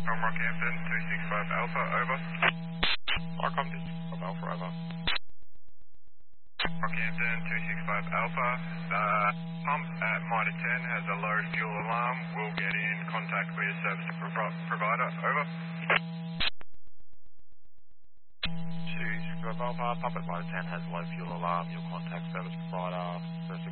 From Rockhampton, 265 Alpha, over. Markham 265 Alpha, over. Rockhampton, 265 Alpha. The pump at Mitre 10 has a low fuel alarm. We'll get in contact with service provider, over. 265 Alpha, pump at Mitre 10 has low fuel alarm. You'll contact service provider.